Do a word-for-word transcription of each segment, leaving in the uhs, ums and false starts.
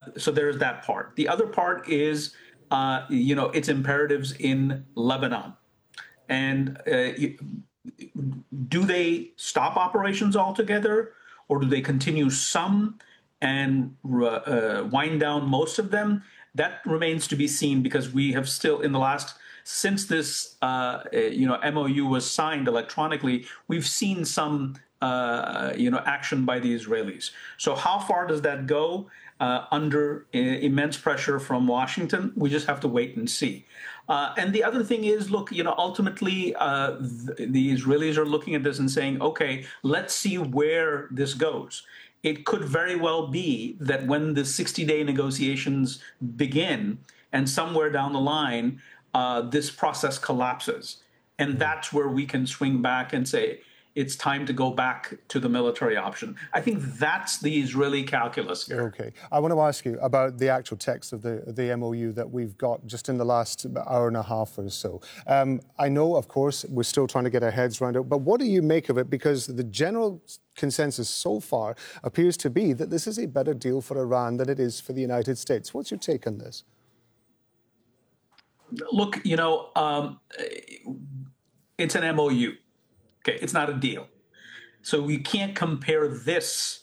so there's that part. The other part is, uh, you know, its imperatives in Lebanon. And uh, do they stop operations altogether, or do they continue some and uh, wind down most of them? That remains to be seen, because we have still, in the last, since this uh, you know M O U was signed electronically, we've seen some uh, you know action by the Israelis. So how far does that go? Uh, under uh, immense pressure from Washington, we just have to wait and see. Uh, and the other thing is, look, you know, ultimately, uh, the, the Israelis are looking at this and saying, okay, let's see where this goes. It could very well be that when the sixty-day negotiations begin, and somewhere down the line, uh, this process collapses. And that's where we can swing back and say, it's time to go back to the military option. I think that's the Israeli calculus here. Okay. I want to ask you about the actual text of the, the M O U that we've got just in the last hour and a half or so. Um, I know, of course, we're still trying to get our heads around it, but what do you make of it? Because the general consensus so far appears to be that this is a better deal for Iran than it is for the United States. What's your take on this? Look, you know, um, it's an M O U. Okay, it's not a deal. So we can't compare this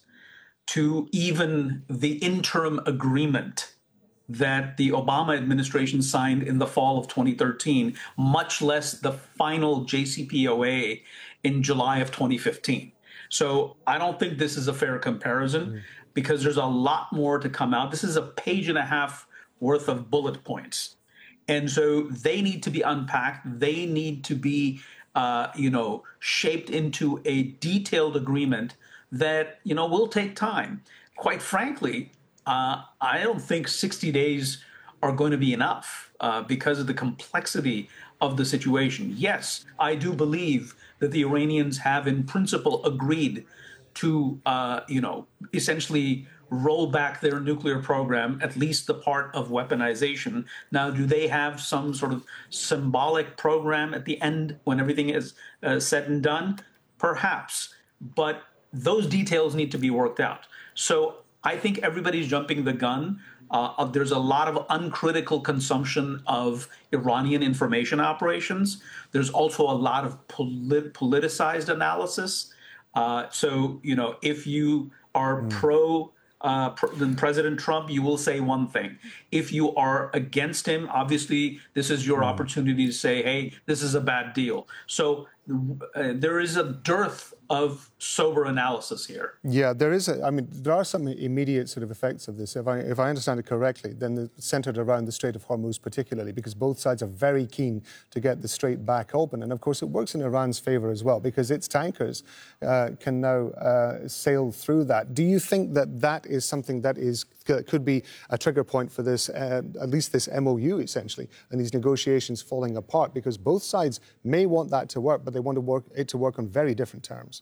to even the interim agreement that the Obama administration signed in the fall of twenty thirteen, much less the final J C P O A in July of twenty fifteen. So I don't think this is a fair comparison, mm. because there's a lot more to come out. This is a page and a half worth of bullet points. And so they need to be unpacked. They need to be Uh, you know, shaped into a detailed agreement that, you know, will take time. Quite frankly, uh, I don't think sixty days are going to be enough uh, because of the complexity of the situation. Yes, I do believe that the Iranians have in principle agreed to, uh, you know, essentially roll back their nuclear program, at least the part of weaponization. Now, do they have some sort of symbolic program at the end when everything is uh, said and done? Perhaps, but those details need to be worked out. So I think everybody's jumping the gun. Uh, there's a lot of uncritical consumption of Iranian information operations. There's also a lot of polit- politicized analysis. Uh, so, you know, if you are mm. pro Uh, than President Trump, you will say one thing. If you are against him, obviously, this is your mm. opportunity to say, hey, this is a bad deal. So uh, there is a dearth of sober analysis here. Yeah, there is. A, I mean, there are some immediate sort of effects of this. If I, if I understand it correctly, then the, centered around the Strait of Hormuz particularly, because both sides are very keen to get the strait back open. And of course, it works in Iran's favor as well, because its tankers uh, can now uh, sail through that. Do you think that that is something that is could be a trigger point for this, uh, at least this M O U, essentially, and these negotiations falling apart? Because both sides may want that to work, but they want to work it to work on very different terms.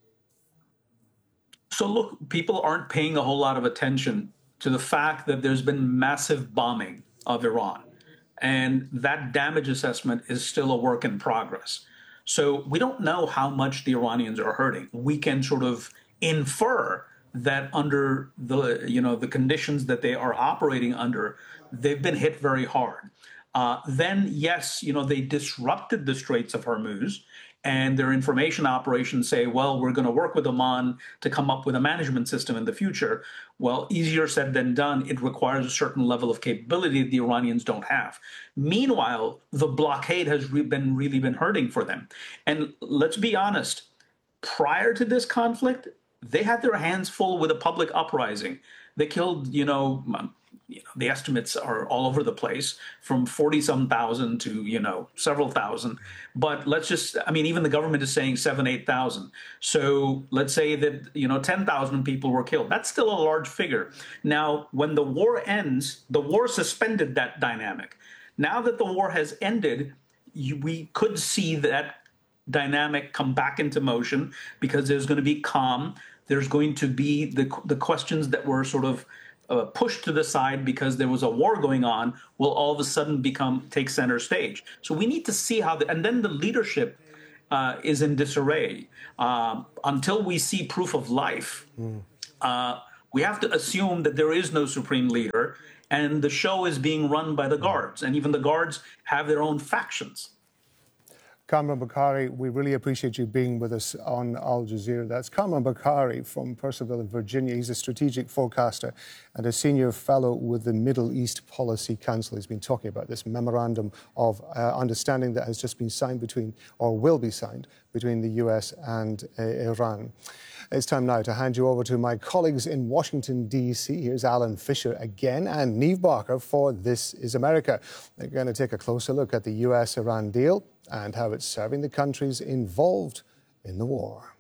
So look, people aren't paying a whole lot of attention to the fact that there's been massive bombing of Iran, and that damage assessment is still a work in progress. So we don't know how much the Iranians are hurting. We can sort of infer that under the, you know, the conditions that they are operating under, they've been hit very hard. Uh, then, yes, you know, they disrupted the Straits of Hormuz, and their information operations say, well, we're going to work with Oman to come up with a management system in the future. Well, easier said than done. It requires a certain level of capability that the Iranians don't have. Meanwhile, the blockade has re- been really been hurting for them. And let's be honest, prior to this conflict, they had their hands full with a public uprising. They killed, you know, you know, the estimates are all over the place, from forty some thousand to, you know, several thousand. But let's just, I mean, even the government is saying seven, eight thousand. So let's say that, you know, ten thousand people were killed. That's still a large figure. Now, when the war ends, the war suspended that dynamic. Now that the war has ended, you, we could see that dynamic come back into motion, because there's going to be calm. There's going to be the the questions that were sort of uh, pushed to the side because there was a war going on will all of a sudden become take center stage. So we need to see how the, and then the leadership uh, is in disarray. Uh, until we see proof of life, mm. uh, We have to assume that there is no supreme leader, and the show is being run by the guards, and even the guards have their own factions. Kamran Bokhari, we really appreciate you being with us on Al Jazeera. That's Kamran Bokhari from Purcellville in Virginia. He's a strategic forecaster and a senior fellow with the Middle East Policy Council. He's been talking about this memorandum of uh, understanding that has just been signed between, or will be signed, between the U S and uh, Iran. It's time now to hand you over to my colleagues in Washington, D C. Here's Alan Fisher again and Niamh Barker for This is America. They're going to take a closer look at the U S Iran deal and how it's serving the countries involved in the war.